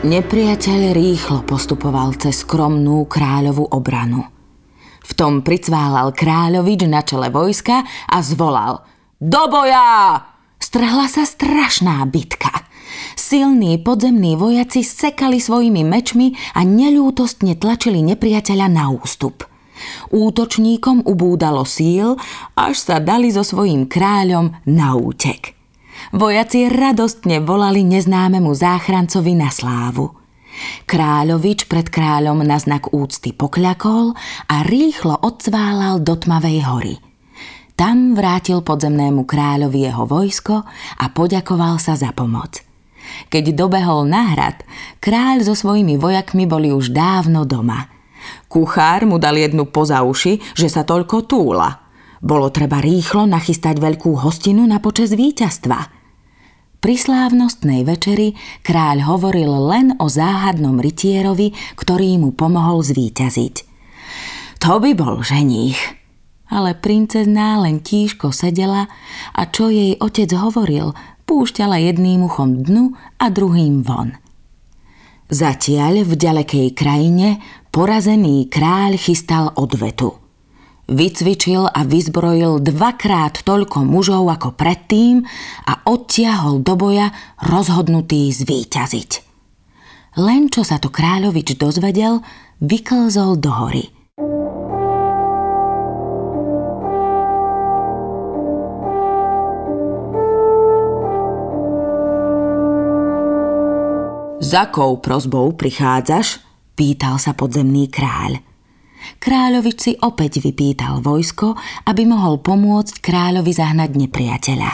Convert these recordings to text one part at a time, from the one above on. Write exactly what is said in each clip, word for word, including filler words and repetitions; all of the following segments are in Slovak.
Nepriateľ rýchlo postupoval cez skromnú kráľovú obranu. V tom pricválal kráľovič na čele vojska a zvolal: Do boja! Strhla sa strašná bitka. Silní podzemní vojaci sekali svojimi mečmi a neľútostne tlačili nepriateľa na ústup. Útočníkom ubúdalo síl, až sa dali so svojím kráľom na útek. Vojaci radostne volali neznámemu záchrancovi na slávu. Kráľovič pred kráľom na znak úcty pokľakol a rýchlo odsválal do tmavej hory. Tam vrátil podzemnému kráľovi jeho vojsko a poďakoval sa za pomoc. Keď dobehol na hrad, kráľ so svojimi vojakmi boli už dávno doma. Kuchár mu dal jednu poza uši, že sa toľko túla. Bolo treba rýchlo nachystať veľkú hostinu na počesť víťazstva. Pri slávnostnej večeri kráľ hovoril len o záhadnom rytierovi, ktorý mu pomohol zvíťaziť. To by bol ženích. Ale princezná len tížko sedela a čo jej otec hovoril, púšťala jedným uchom dnu a druhým von. Zatiaľ v ďalekej krajine porazený kráľ chystal odvetu. Vycvičil a vyzbrojil dvakrát toľko mužov ako predtým a odtiahol do boja rozhodnutý zvíťaziť. Len čo sa to kráľovič dozvedel, vyklzol do hory. Za akou prosbou prichádzaš? Pýtal sa podzemný kráľ. Kráľovič si opäť vypýtal vojsko, aby mohol pomôcť kráľovi zahnať nepriateľa.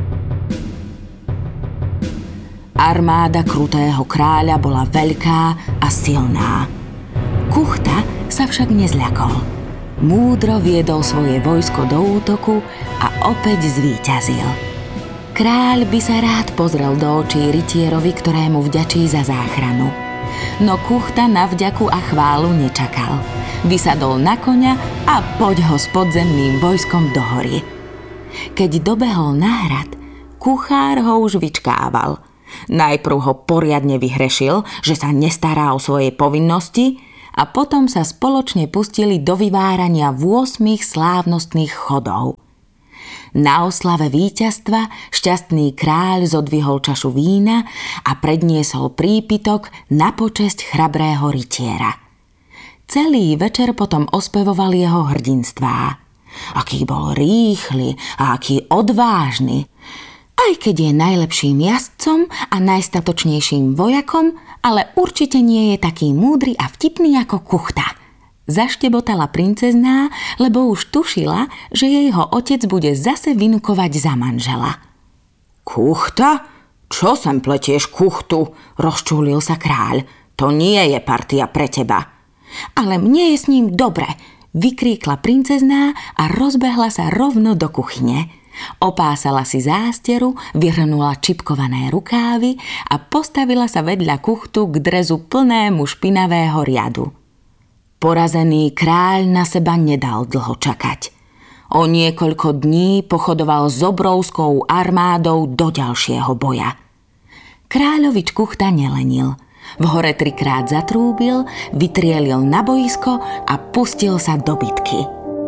Armáda krutého kráľa bola veľká a silná. Kuchta sa však nezľakol. Múdro viedol svoje vojsko do útoku a opäť zvíťazil. Kráľ by sa rád pozrel do očí rytierovi, ktorému vďačí za záchranu. No Kuchta na vďaku a chválu nečakal. Vysadol na koňa a poď ho s podzemným vojskom do hory. Keď dobehol na hrad, kuchár ho už vyčkával. Najprv ho poriadne vyhrešil, že sa nestará o svoje povinnosti, a potom sa spoločne pustili do vyvárania vôsmich slávnostných chodov. Na oslave víťazstva šťastný kráľ zodvihol čašu vína a predniesol prípitok na počesť chrabrého rytiera. Celý večer potom ospevoval jeho hrdinstvá. Aký bol rýchly a aký odvážny. Aj keď je najlepším jazdcom a najstatočnejším vojakom, ale určite nie je taký múdry a vtipný ako Kuchta. Zaštebotala princezná, lebo už tušila, že jeho otec bude zase vynukovať za manžela. Kuchta? Čo sem pletieš Kuchtu? Rozčúlil sa kráľ. To nie je partia pre teba. Ale mne je s ním dobre, vykríkla princezná a rozbehla sa rovno do kuchyne. Opásala si zásteru, vyhrnula čipkované rukávy a postavila sa vedľa Kuchtu k drezu plnému špinavého riadu. Porazený kráľ na seba nedal dlho čakať. O niekoľko dní pochodoval s obrovskou armádou do ďalšieho boja. Kráľovič Kuchta nelenil. V hore trikrát zatrúbil, vytrielil na boisko a pustil sa do bitky.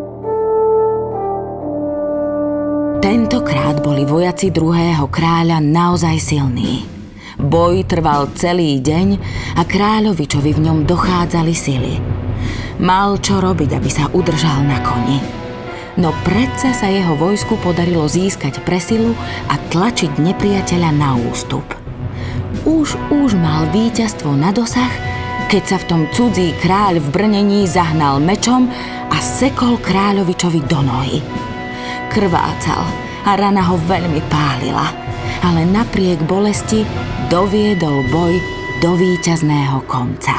Tentokrát boli vojaci druhého kráľa naozaj silní. Boj trval celý deň a kráľovičovi v ňom dochádzali sily. Mal čo robiť, aby sa udržal na koni. No predsa sa jeho vojsku podarilo získať presilu a tlačiť nepriateľa na ústup. Už, už mal víťazstvo na dosah, keď sa v tom cudzí kráľ v brnení zahnal mečom a sekol kráľovičovi do nohy. Krvácal a rana ho veľmi pálila, ale napriek bolesti doviedol boj do víťazného konca.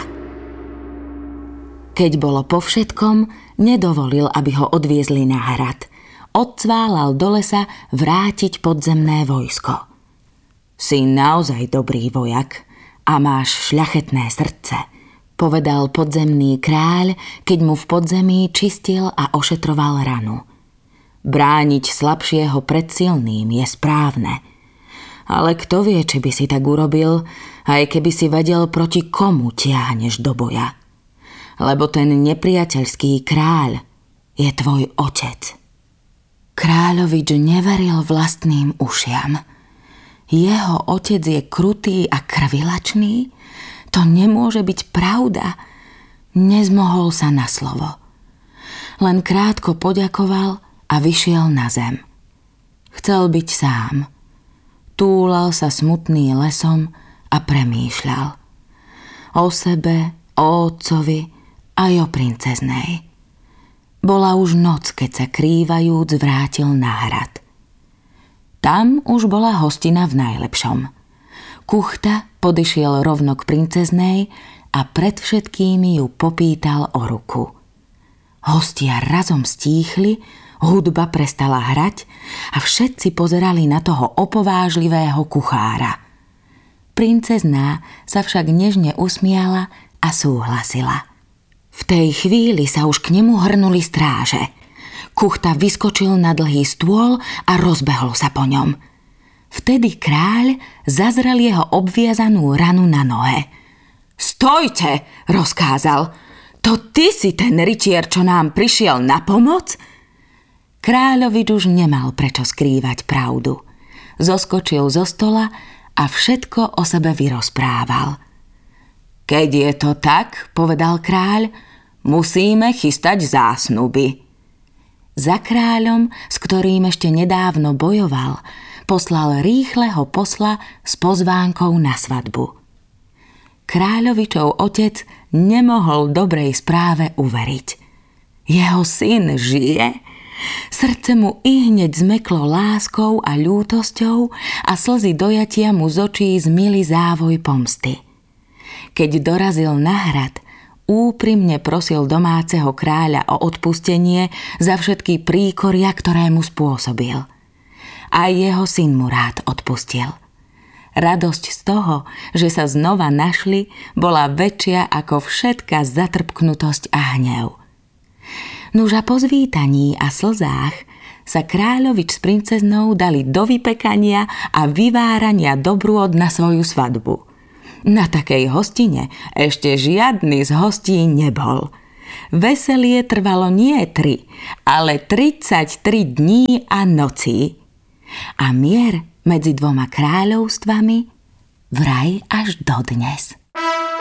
Keď bolo po všetkom, nedovolil, aby ho odviezli na hrad. Odcválal do lesa vrátiť podzemné vojsko. Si naozaj dobrý vojak a máš šľachetné srdce, povedal podzemný kráľ, keď mu v podzemí čistil a ošetroval ranu. Brániť slabšieho pred silným je správne. Ale kto vie, či by si tak urobil, aj keby si vedel, proti komu tiahneš do boja. Lebo ten nepriateľský kráľ je tvoj otec. Kráľovič neveril vlastným ušiam. Jeho otec je krutý a krvilačný? To nemôže byť pravda. Nezmohol sa na slovo. Len krátko poďakoval a vyšiel na zem. Chcel byť sám. Túlal sa smutný lesom a premýšľal. O sebe, o otcovi aj o princeznej. Bola už noc, keď sa krývajúc vrátil na hrad. Tam už bola hostina v najlepšom. Kuchta podišiel rovno k princeznej a pred všetkými ju popýtal o ruku. Hostia razom stíchli, hudba prestala hrať a všetci pozerali na toho opovážlivého kuchára. Princezná sa však nežne usmiala a súhlasila. V tej chvíli sa už k nemu hrnuli stráže. Kuchta vyskočil na dlhý stôl a rozbehol sa po ňom. Vtedy kráľ zazrel jeho obviazanú ranu na nohe. Stojte, rozkázal. To ty si ten rytier, čo nám prišiel na pomoc? Kráľovič už nemal prečo skrývať pravdu. Zoskočil zo stola a všetko o sebe vyrozprával. Keď je to tak, povedal kráľ, musíme chystať zásnuby. Za kráľom, s ktorým ešte nedávno bojoval, poslal rýchleho posla s pozvánkou na svadbu. Kráľovičov otec nemohol dobrej správe uveriť. Jeho syn žije? Srdce mu ihneď zmeklo láskou a ľútosťou a slzy dojatia mu z očí zmili závoj pomsty. Keď dorazil na hrad, úprimne prosil domáceho kráľa o odpustenie za všetky príkoria, ktoré mu spôsobil. Aj jeho syn mu rád odpustil. Radosť z toho, že sa znova našli, bola väčšia ako všetká zatrpknutosť a hnev. Nuž a po zvítaní a slzách sa kráľovič s princeznou dali do vypekania a vyvárania dobrôd na svoju svadbu. Na takej hostine ešte žiadny z hostí nebol. Veselie trvalo nie tri, ale tridsaťtri dní a nocí. A mier medzi dvoma kráľovstvami vraj až dodnes.